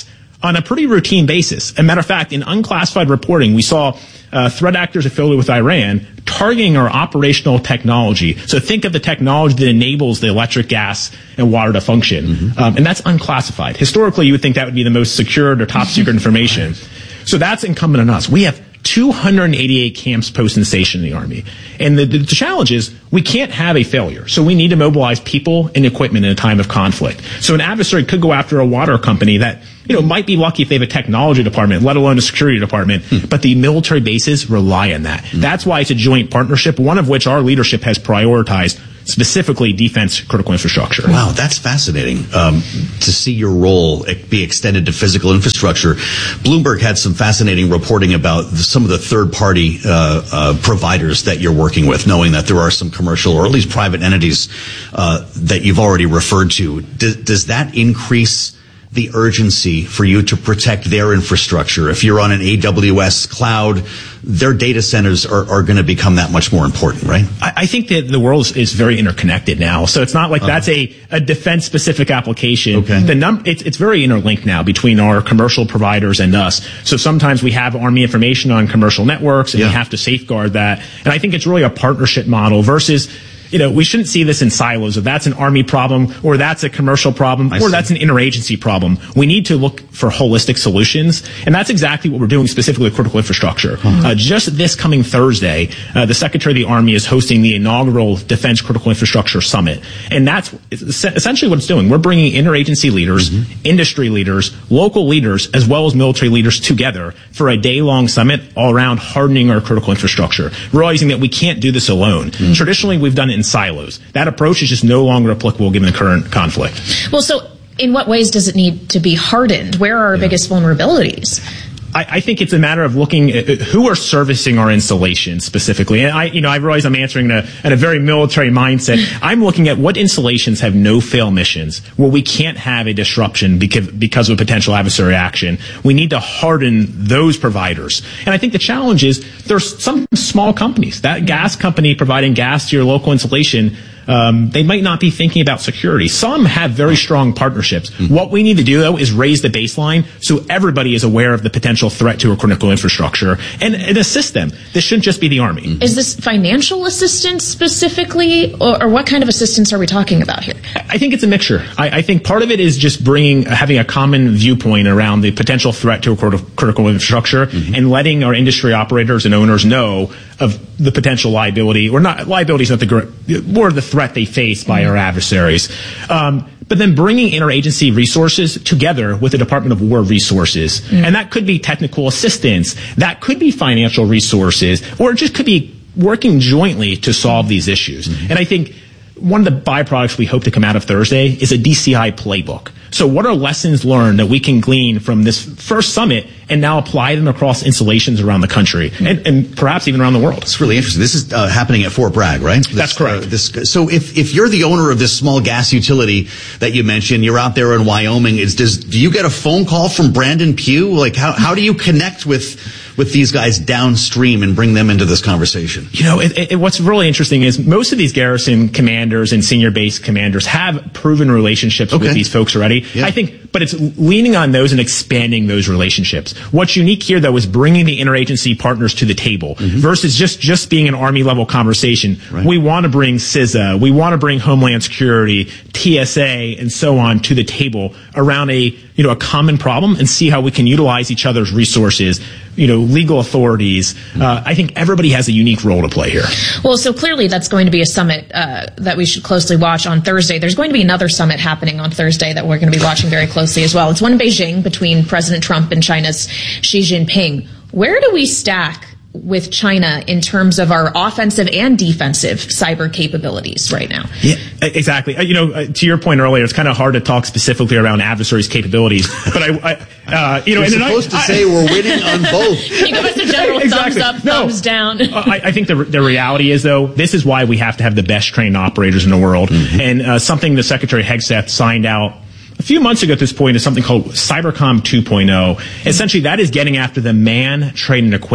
on a pretty routine basis. As a matter of fact, in unclassified reporting, we saw uh, threat actors affiliated with Iran targeting our operational technology. So think of the technology that enables the electric, gas, and water to function. Mm-hmm. Um, and that's unclassified. Historically, you would think that would be the most secured or top secret information. So that's incumbent on us. We have two hundred eighty-eight camps posted and stationed in the Army. And the, the challenge is we can't have a failure. So we need to mobilize people and equipment in a time of conflict. So an adversary could go after a water company that, you know, might be lucky if they have a technology department, let alone a security department. Hmm. But the military bases rely on that. Hmm. That's why it's a joint partnership, one of which our leadership has prioritized, specifically defense critical infrastructure. Wow, that's fascinating um, to see your role be extended to physical infrastructure. Bloomberg had some fascinating reporting about some of the third-party uh, uh, providers that you're working with, knowing that there are some commercial or at least private entities uh, that you've already referred to. Does, does that increase the urgency for you to protect their infrastructure? If you're on an A W S cloud, their data centers are, are going to become that much more important, right? I, I think that the world is, is very interconnected now. So it's not like uh-huh. that's a, a defense-specific application. Okay. The num- it's, it's very interlinked now between our commercial providers and us. So sometimes we have Army information on commercial networks, and yeah. we have to safeguard that. And I think it's really a partnership model versus, you know, we shouldn't see this in silos. If that's an Army problem, or that's a commercial problem, I or see. that's an interagency problem. We need to look for holistic solutions, and that's exactly what we're doing specifically with critical infrastructure. Mm-hmm. Uh, just this coming Thursday, uh, the Secretary of the Army is hosting the inaugural Defense Critical Infrastructure Summit, and that's essentially what it's doing. We're bringing interagency leaders, mm-hmm. industry leaders, local leaders, as well as military leaders together for a day-long summit all around hardening our critical infrastructure, realizing that we can't do this alone. Mm-hmm. Traditionally, we've done it in silos. That approach is just no longer applicable given the current conflict. Well, so in what ways does it need to be hardened? Where are our yeah. biggest vulnerabilities? I, I think it's a matter of looking at who are servicing our installations specifically. And I, you know, I realize I'm answering in a, in a very military mindset. I'm looking at what installations have no-fail missions where we can't have a disruption because, because of a potential adversary action. We need to harden those providers. And I think the challenge is there's some small companies. That gas company providing gas to your local installation, Um, they might not be thinking about security. Some have very strong partnerships. Mm-hmm. What we need to do, though, is raise the baseline so everybody is aware of the potential threat to our critical infrastructure and, and assist them. This shouldn't just be the Army. Mm-hmm. Is this financial assistance specifically, or, or what kind of assistance are we talking about here? I think it's a mixture. I, I think part of it is just bringing, having a common viewpoint around the potential threat to our critical infrastructure mm-hmm. and letting our industry operators and owners know of the potential liability, or not, liability is not the, more the threat they face by our adversaries. Um, but then bringing interagency resources together with the Department of War resources. Mm. And that could be technical assistance. That could be financial resources, or it just could be working jointly to solve these issues. Mm-hmm. And I think one of the byproducts we hope to come out of Thursday is a D C I playbook. So what are lessons learned that we can glean from this first summit and now apply them across installations around the country and, and perhaps even around the world? It's really interesting. This is uh, happening at Fort Bragg, right? This, That's correct. Uh, this, so if, if you're the owner of this small gas utility that you mentioned, you're out there in Wyoming, is, does, do you get a phone call from Brandon Pugh? Like, how, how do you connect with, with these guys downstream and bring them into this conversation? You know, it, it, what's really interesting is most of these garrison commanders and senior base commanders have proven relationships okay. with these folks already. Yeah. I think, but it's leaning on those and expanding those relationships. What's unique here, though, is bringing the interagency partners to the table mm-hmm. versus just, just being an Army level conversation. Right. We want to bring C I S A, we want to bring Homeland Security, T S A, and so on to the table around a, you know, a common problem and see how we can utilize each other's resources, you know, legal authorities. Uh, I think everybody has a unique role to play here. Well, so clearly that's going to be a summit uh, that we should closely watch on Thursday. There's going to be another summit happening on Thursday that we're going to be watching very closely as well. It's one in Beijing between President Trump and China's Xi Jinping. Where do we stack with China in terms of our offensive and defensive cyber capabilities right now? Yeah, exactly. You know, to your point earlier, it's kind of hard to talk specifically around adversaries' capabilities. But I, I uh, you know, you're and supposed I, to say we're winning on both. You give us a general exactly. thumbs up, no. thumbs down. I, I think the the reality is, though, this is why we have to have the best trained operators in the world. Mm-hmm. And uh, something the Secretary Hegseth signed out a few months ago at this point is something called Cybercom two point oh. Essentially, that is getting after the man, train, and equip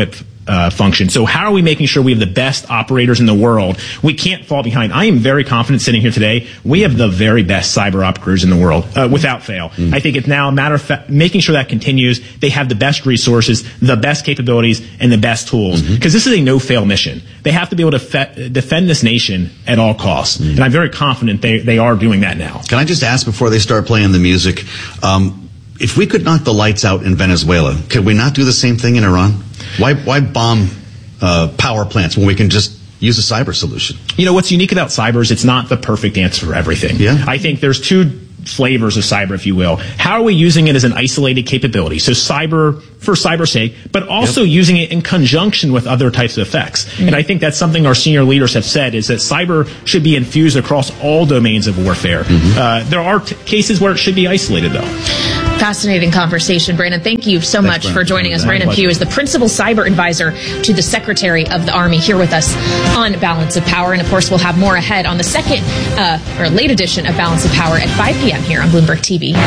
uh, function. So how are we making sure we have the best operators in the world? We can't fall behind. I am very confident sitting here today. We have the very best cyber operators in the world, uh, without fail. Mm. I think it's now a matter of fa- making sure that continues. They have the best resources, the best capabilities, and the best tools. Because mm-hmm. this is a no-fail mission. They have to be able to fe- defend this nation at all costs. Mm. And I'm very confident they, they are doing that now. Can I just ask before they start playing the music, um, if we could knock the lights out in Venezuela, could we not do the same thing in Iran? Why, why bomb uh, power plants when we can just use a cyber solution? You know, what's unique about cyber is it's not the perfect answer for everything. Yeah. I think there's two flavors of cyber, if you will. How are we using it as an isolated capability? So cyber for cyber's sake, but also yep. using it in conjunction with other types of effects. Mm-hmm. And I think that's something our senior leaders have said, is that cyber should be infused across all domains of warfare. Mm-hmm. Uh, there are t- cases where it should be isolated, though. Fascinating conversation, Brandon. Thank you so Thanks, much Brandon. for joining us. My Brandon pleasure. Pugh is the Principal Cyber Advisor to the Secretary of the Army, here with us on Balance of Power. And, of course, we'll have more ahead on the second uh, or late edition of Balance of Power at five p.m. here on Bloomberg T V.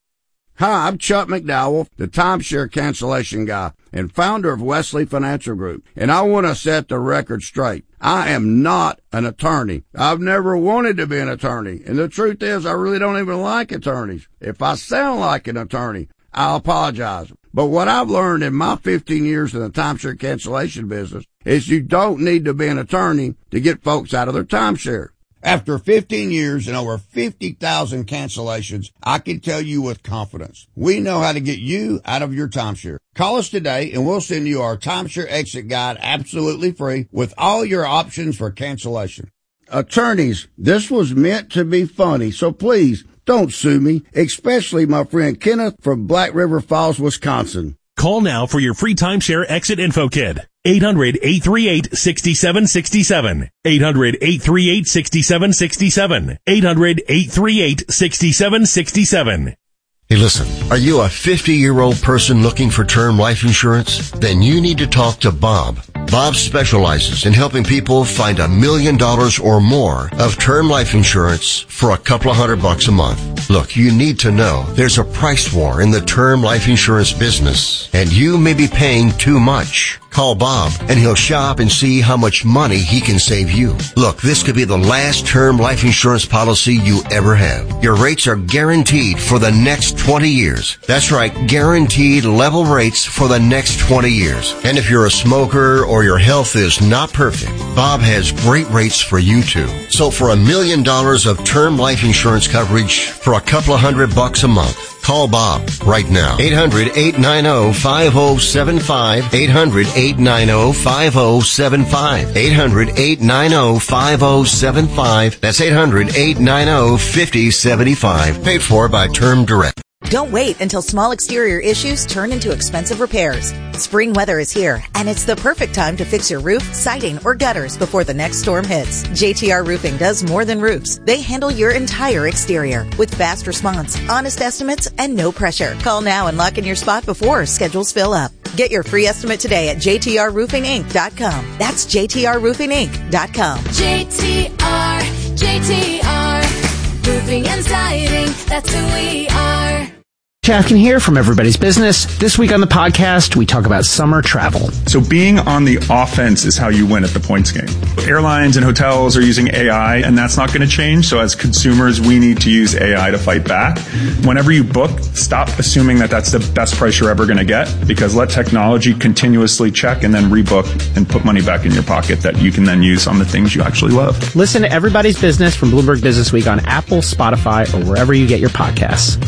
Hi, I'm Chuck McDowell, the timeshare cancellation guy and founder of Wesley Financial Group. And I want to set the record straight. I am not an attorney. I've never wanted to be an attorney. And the truth is, I really don't even like attorneys. If I sound like an attorney, I apologize. But what I've learned in my fifteen years in the timeshare cancellation business is you don't need to be an attorney to get folks out of their timeshare. After fifteen years and over fifty thousand cancellations, I can tell you with confidence, we know how to get you out of your timeshare. Call us today and we'll send you our timeshare exit guide absolutely free with all your options for cancellation. Attorneys, this was meant to be funny, so please don't sue me, especially my friend Kenneth from Black River Falls, Wisconsin. Call now for your free timeshare exit info kit. eight hundred, eight three eight, six seven six seven. eight hundred, eight three eight, six seven six seven. eight hundred, eight three eight, six seven six seven. Hey, listen, are you a fifty-year-old person looking for term life insurance? Then you need to talk to Bob. Bob specializes in helping people find a million dollars or more of term life insurance for a couple of hundred bucks a month. Look, you need to know there's a price war in the term life insurance business, and you may be paying too much. Call Bob, and he'll shop and see how much money he can save you. Look, this could be the last term life insurance policy you ever have. Your rates are guaranteed for the next twenty years. That's right, guaranteed level rates for the next twenty years. And if you're a smoker or your health is not perfect, Bob has great rates for you too. So for a million dollars of term life insurance coverage for a couple of hundred bucks a month, call Bob right now. eight hundred, eight nine zero, five zero seven five. eight hundred, eight nine zero, five zero seven five. eight hundred, eight nine zero, five zero seven five. That's eight hundred, eight nine zero, five zero seven five. Paid for by Term Direct. Don't wait until small exterior issues turn into expensive repairs. Spring weather is here, and it's the perfect time to fix your roof, siding, or gutters before the next storm hits. J T R Roofing does more than roofs. They handle your entire exterior with fast response, honest estimates, and no pressure. Call now and lock in your spot before schedules fill up. Get your free estimate today at j t r roofing inc dot com. That's j t r roofing inc dot com. J T R, J T R, Roofing and Siding, that's who we are. Chafkin here from Everybody's Business. This week on the podcast, we talk about summer travel. So being on the offense is how you win at the points game. Airlines and hotels are using A I, and that's not going to change. So as consumers, we need to use A I to fight back. Whenever you book, stop assuming that that's the best price you're ever going to get, because let technology continuously check and then rebook and put money back in your pocket that you can then use on the things you actually love. Listen to Everybody's Business from Bloomberg Business Week on Apple, Spotify, or wherever you get your podcasts.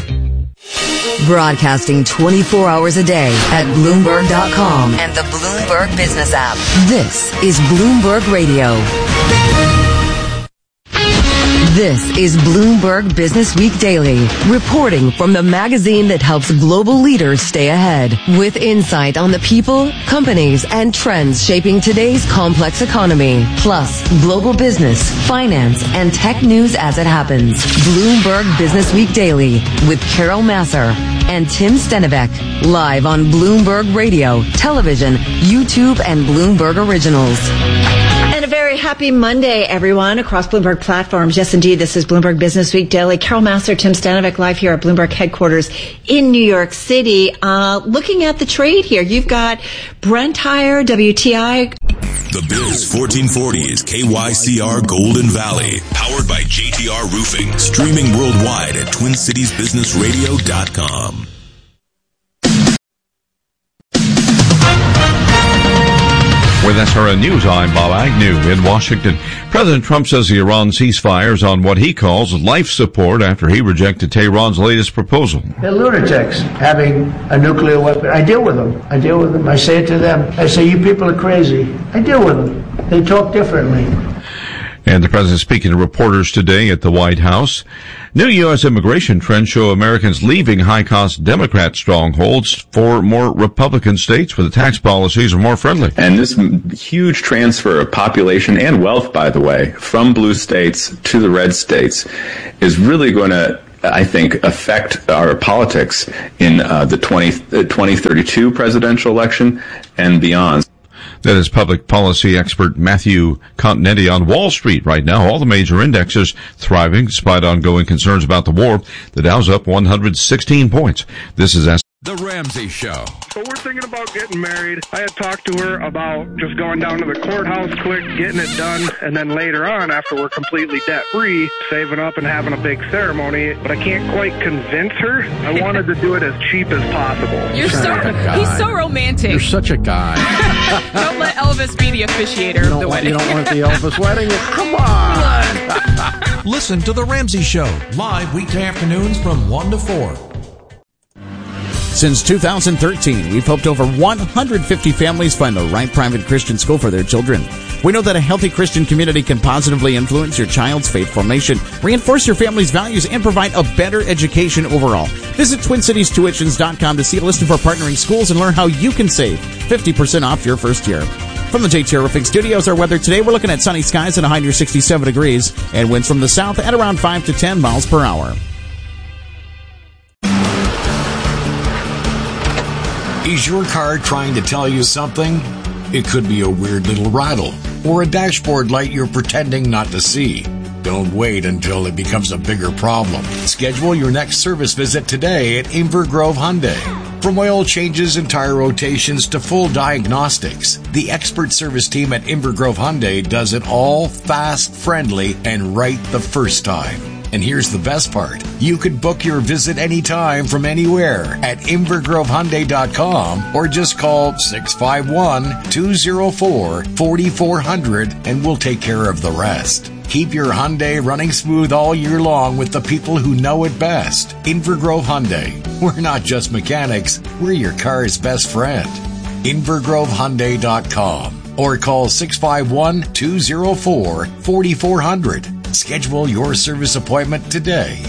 Broadcasting twenty-four hours a day at Bloomberg dot com and the Bloomberg Business app. This is Bloomberg Radio. This is Bloomberg Business Week Daily, reporting from the magazine that helps global leaders stay ahead, with insight on the people, companies, and trends shaping today's complex economy, plus global business, finance, and tech news as it happens. Bloomberg Business Week Daily with Carol Masser and Tim Stenivek, live on Bloomberg Radio, television, YouTube, and Bloomberg Originals. And a very happy Monday, everyone, across Bloomberg platforms. Yes, indeed, this is Bloomberg Business Week Daily. Carol Massar, Tim Stanovic, live here at Bloomberg headquarters in New York City. Uh, looking at the trade here, you've got Brent higher, W T I. The Biz fourteen forty is K Y C R Golden Valley, powered by J T R Roofing, streaming worldwide at twin cities business radio dot com. With S R N News, I'm Bob Agnew in Washington. President Trump says the Iran ceasefire is on what he calls life support after he rejected Tehran's latest proposal. They're lunatics having a nuclear weapon. I deal with them. I deal with them. I say it to them. I say, you people are crazy. I deal with them. They talk differently. And the president speaking to reporters today at the White House. New U S immigration trends show Americans leaving high-cost Democrat strongholds for more Republican states where the tax policies are more friendly. And this huge transfer of population and wealth, by the way, from blue states to the red states is really going to, I think, affect our politics in uh, the twenty, uh, twenty thirty-two presidential election and beyond. That is public policy expert Matthew Continetti on Wall Street right now. All the major indexes thriving despite ongoing concerns about the war. The Dow's up one hundred sixteen points. This is S- The Ramsey Show. So we're thinking about getting married. I had talked to her about just going down to the courthouse quick, getting it done, and then later on, after we're completely debt-free, saving up and having a big ceremony. But I can't quite convince her. I wanted to do it as cheap as possible. You're so, he's so romantic. You're such a guy. Don't let Elvis be the officiator of the want, wedding. You don't want the Elvis wedding? Come on. Listen to The Ramsey Show, live weekday afternoons from one to four. Since two thousand thirteen, we've helped over one hundred fifty families find the right private Christian school for their children. We know that a healthy Christian community can positively influence your child's faith formation, reinforce your family's values, and provide a better education overall. Visit twin cities tuitions dot com to see a list of our partnering schools and learn how you can save fifty percent off your first year. From the J T R Roofing Studios, our weather today, we're looking at sunny skies and a high near sixty-seven degrees, and winds from the south at around five to ten miles per hour. Is your car trying to tell you something? It could be a weird little rattle or a dashboard light you're pretending not to see. Don't wait until it becomes a bigger problem. Schedule your next service visit today at Inver Grove Hyundai. From oil changes and tire rotations to full diagnostics, the expert service team at Inver Grove Hyundai does it all fast, friendly, and right the first time. And here's the best part. You can book your visit anytime from anywhere at inver grove hyundai dot com or just call six five one, two oh four, four four zero zero and we'll take care of the rest. Keep your Hyundai running smooth all year long with the people who know it best. Inver Grove Hyundai. We're not just mechanics, we're your car's best friend. inver grove hyundai dot com or call six five one, two oh four, four four zero zero. Schedule your service appointment today.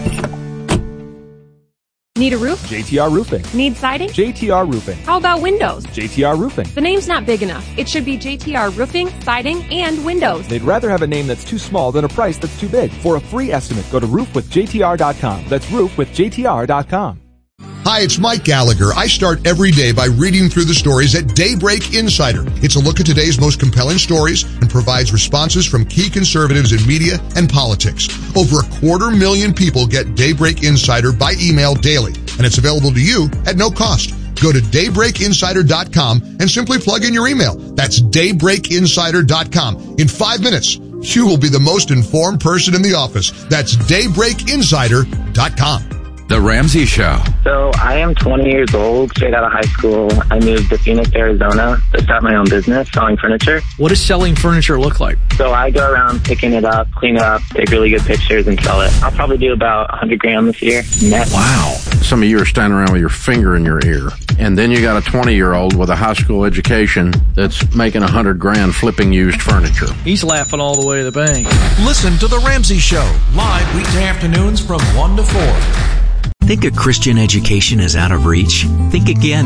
Need a roof? J T R Roofing. Need siding? J T R Roofing. How about windows? J T R Roofing. The name's not big enough. It should be J T R Roofing, Siding, and Windows. They'd rather have a name that's too small than a price that's too big. For a free estimate, go to roof with J T R dot com. That's roof with J T R dot com. Hi, it's Mike Gallagher. I start every day by reading through the stories at Daybreak Insider. It's a look at today's most compelling stories and provides responses from key conservatives in media and politics. Over a quarter million people get Daybreak Insider by email daily, and it's available to you at no cost. Go to daybreak insider dot com and simply plug in your email. That's daybreak insider dot com. In five minutes, you will be the most informed person in the office. That's daybreak insider dot com. The Ramsey Show. So I am twenty years old, straight out of high school. I moved to Phoenix, Arizona to start my own business selling furniture. What does selling furniture look like? So I go around picking it up, clean it up, take really good pictures, and sell it. I'll probably do about one hundred grand this year net. Wow. Some of you are standing around with your finger in your ear. And then you got a twenty-year-old with a high school education that's making one hundred grand flipping used furniture. He's laughing all the way to the bank. Listen to The Ramsey Show, live weekday afternoons from one to four. Think a Christian education is out of reach? Think again.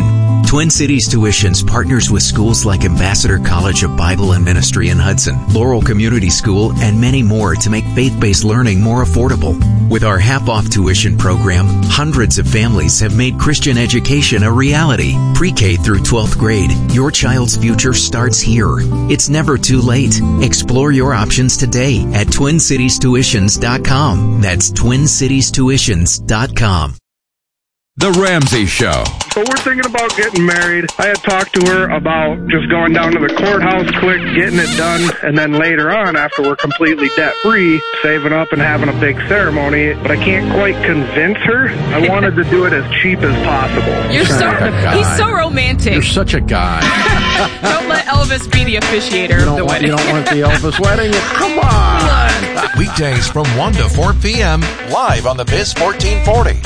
Twin Cities Tuitions partners with schools like Ambassador College of Bible and Ministry in Hudson, Laurel Community School, and many more to make faith-based learning more affordable. With our half-off tuition program, hundreds of families have made Christian education a reality. Pre-K through twelfth grade, your child's future starts here. It's never too late. Explore your options today at twin cities tuitions dot com. That's twin cities tuitions dot com. The Ramsey Show. So we're thinking about getting married. I had talked to her about just going down to the courthouse quick, getting it done, and then later on, after we're completely debt-free, saving up and having a big ceremony. But I can't quite convince her. I wanted to do it as cheap as possible. You're so, he's so romantic. You're such a guy. Don't let Elvis be the officiator You of the don't, want, wedding. you don't want the Elvis wedding? Come on. Weekdays from one to four p.m. live on the Biz fourteen forty.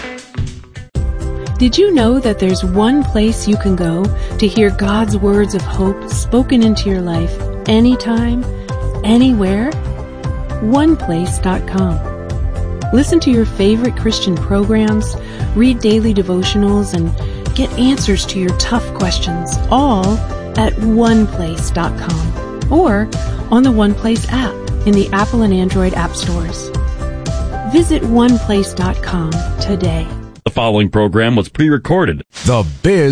Did you know that there's one place you can go to hear God's words of hope spoken into your life anytime, anywhere? one place dot com. Listen to your favorite Christian programs, read daily devotionals, and get answers to your tough questions, all at one place dot com or on the OnePlace app in the Apple and Android app stores. Visit one place dot com today. The following program was pre-recorded. The Biz